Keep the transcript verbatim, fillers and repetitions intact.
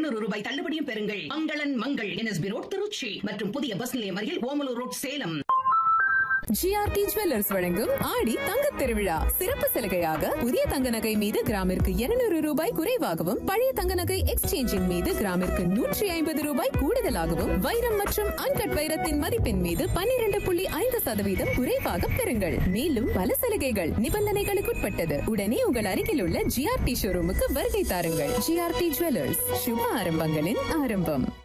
இருநூறு ரூபாய் தள்ளுபடியும் பெறுங்கள். மங்களன் மங்கள் என்எஸ்பி ரோட் திருச்சி மற்றும் புதிய பஸ் நிலையம் அருகில் Omalur road Salem. GRT jewellers வழங்கும் ஆடி தங்கத் திருவிழா சிறப்பு சலுகையாக புதிய தங்க நகை மீது கிராமிற்கு இருநூறு ரூபாய் குறைவாகவும் பழைய தங்க நகை எக்ஸ்சேஞ்சின் மீது கிராமிற்கு நூற்றி ஐம்பது ரூபாய் கூடுதலாகவும் வைரம் மற்றும் அன்கட் வைரத்தின் மதிப்பின் மீது பன்னிரண்டு புள்ளி ஐந்து சதவீதம் குறைவாக பெறுங்கள். மேலும் பல சலுகைகள் நிபந்தனைகளுக்குட்பட்டது. உடனே உங்கள் அருகில் உள்ள ஜிஆர்டி ஷோரூமுக்கு வருகை தாருங்கள். ஜிஆர்டி ஜுவல்லர்ஸ், சுப ஆரம்பங்களின் ஆரம்பம்.